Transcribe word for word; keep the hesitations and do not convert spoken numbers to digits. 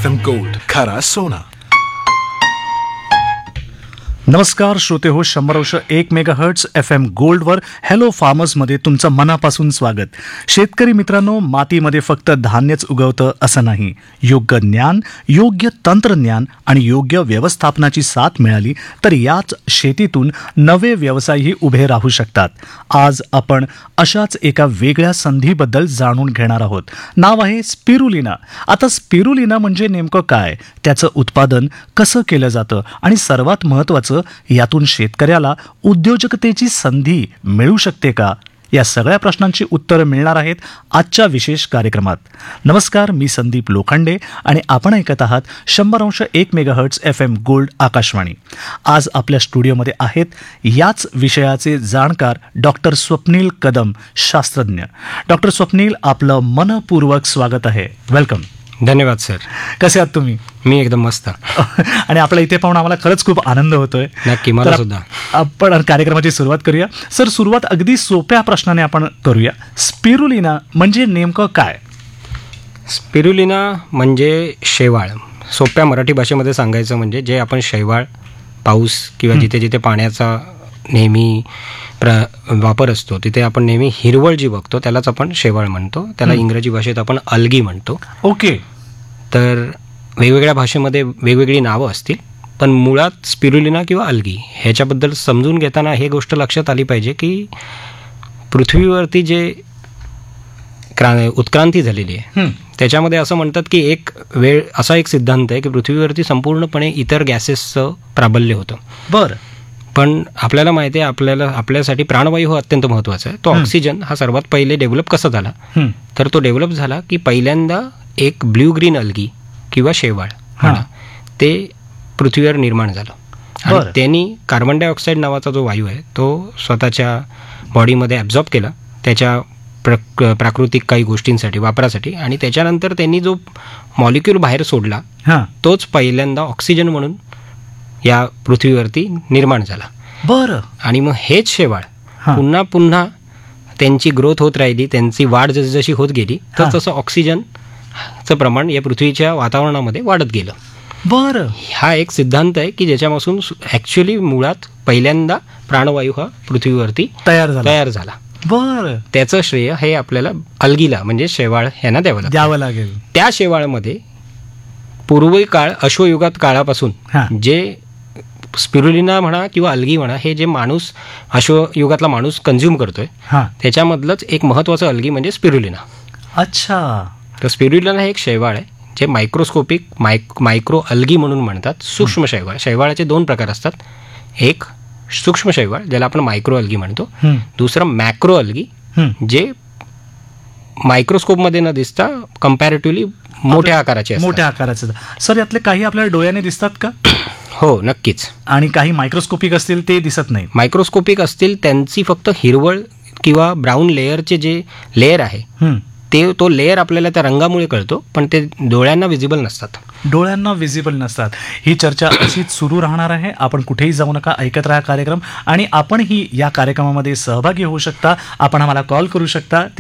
F M gold, खरा सोना. नमस्कार श्रोते हो, शंभर अंश एक mega hertz F M गोल्डवर hello फार्मर्समध्ये तुमचं मनापासून स्वागत. शेतकरी मित्रांनो, मातीमध्ये फक्त धान्यच उगवतं असं नाही. योग्य ज्ञान, योग्य तंत्रज्ञान आणि योग्य व्यवस्थापनाची साथ मिळाली तर याच शेतीतून नवे व्यवसायही उभे राहू शकतात. आज आपण अशाच एका वेगळ्या संधीबद्दल जाणून घेणार आहोत. नाव आहे स्पिरुलिना. आता स्पिरुलिना म्हणजे नेमकं काय, त्याचं उत्पादन कसं केलं जातं आणि सर्वात महत्त्वाचं यातून शेतकऱ्याला उद्योजकतेची संधी मिळू शकते का, या सगळ्या प्रश्नांची उत्तरं मिळणार आहेत आजच्या विशेष कार्यक्रमात. नमस्कार, मी संदीप लोखंडे आणि आपण ऐकत आहात शंभर अंश एक megahertz F M gold Akashvani. आज आपल्या स्टुडिओमध्ये आहेत याच विषयाचे जाणकार डॉक्टर स्वप्नील कदम, शास्त्रज्ञ. डॉक्टर स्वप्नील, आपलं मनपूर्वक स्वागत आहे. वेलकम. धन्यवाद सर. कसे आहात तुम्ही? मी एकदम मस्त. आणि आपल्या इथे पाहून आम्हाला खरंच खूप आनंद होतोय. नक्की, मला सुद्धा. आपण कार्यक्रमाची सुरुवात करूया. सर, सुरुवात अगदी सोप्या प्रश्नाने आपण करूया. स्पिरुलिना म्हणजे नेमकं काय? स्पिरुलिना म्हणजे शेवाळ. सोप्या मराठी भाषेमध्ये सांगायचं म्हणजे जे आपण शेवाळ, पाऊस किंवा जिथे जिथे पाण्याचा नेहमी प्र वापर असतो तिथे आपण नेहमी हिरवळ जी बघतो त्यालाच आपण शेवाळ म्हणतो. त्याला इंग्रजी भाषेत आपण अल्गी म्हणतो. ओके. तर वेगवेगळ्या भाषेमध्ये वेगवेगळी नावं असतील, पण मुळात स्पिरुलिना किंवा अल्गी ह्याच्याबद्दल समजून घेताना हे गोष्ट लक्षात आली पाहिजे की पृथ्वीवरती जे क्रा उत्क्रांती झालेली आहे त्याच्यामध्ये असं म्हणतात की एक वेळ असा एक सिद्धांत आहे की पृथ्वीवरती संपूर्णपणे इतर गॅसेसचं प्राबल्य होतं. बरं. पण आपल्याला माहिती आहे, आपल्याला आपल्यासाठी प्राणवायू हा अत्यंत महत्त्वाचा आहे. तो ऑक्सिजन हा सर्वात पहिले डेव्हलप कसा झाला, तर तो डेव्हलप झाला की पहिल्यांदा एक ब्ल्यू ग्रीन अल्गी किंवा शेवाळ म्हणा ते पृथ्वीवर निर्माण झालं आणि त्यांनी कार्बन डायऑक्साईड नावाचा जो वायू आहे तो स्वतःच्या बॉडीमध्ये ॲब्झॉर्ब केला त्याच्या प्र प्राकृतिक काही गोष्टींसाठी, वापरासाठी, आणि त्याच्यानंतर त्यांनी जो मॉलिक्यूल बाहेर सोडला तोच पहिल्यांदा ऑक्सिजन म्हणून या पृथ्वीवरती निर्माण झाला. बरं. आणि मग हेच शेवाळ पुन्हा पुन्हा त्यांची ग्रोथ होत राहिली, त्यांची वाढ जसजशी होत गेली तर तसं ऑक्सिजनचं प्रमाण या पृथ्वीच्या वातावरणामध्ये वाढत गेलं. बरं. हा एक सिद्धांत आहे की ज्याच्यापासून ॲक्च्युली मुळात पहिल्यांदा प्राणवायू हा पृथ्वीवरती तयार झाला तयार झाला. बरं. त्याचं श्रेय हे आपल्याला अल्गीला म्हणजे शेवाळ यांना द्यावं द्यावं लागेल. त्या शेवाळमध्ये पूर्वी काळ अश्वयुगात काळापासून जे स्पिरुलिना म्हणा किंवा अल्गी म्हणा हे जे माणूस अश्वयुगातला माणूस कन्झ्युम करतोय त्याच्यामधलंच एक महत्त्वाचं अल्गी म्हणजे स्पिरुलिना. अच्छा. तर स्पिरुलिना हे एक शैवाळ आहे जे मायक्रोस्कोपिक मायक मायक्रो अल्गी म्हणून म्हणतात. सूक्ष्म शैवाळ. शैवाळाचे दोन प्रकार असतात. एक सूक्ष्म शैवाळ ज्याला आपण मायक्रो अल्गी म्हणतो, दुसरं मॅक्रो अल्गी जे मायक्रोस्कोपमध्ये न दिसता कम्पॅरेटिव्हली मोठ्या आकाराचे असतात. मोठ्या आकाराचे. सर, यातले काही आपल्याला डोळ्याने दिसतात का? हो, नक्कीच. आणि काही मायक्रोस्कोपिक असतील ते दिसत नाही. मायक्रोस्कोपिक असतील त्यांची फक्त हिरवळ किंवा ब्राऊन लेअरचे जे लेअर आहे ते तो लेअर आपल्याला त्या रंगामुळे कळतो, पण ते डोळ्यांना विजिबल नसतात. डोळ्यांना विजिबल नसतात. ही चर्चा अशीच सुरू राहणार आहे. आपण कुठेही जाऊ नका, ऐकत राहा कार्यक्रम. आणि आपणही या कार्यक्रमामध्ये सहभागी होऊ शकता. आपण आम्हाला कॉल करू शकता.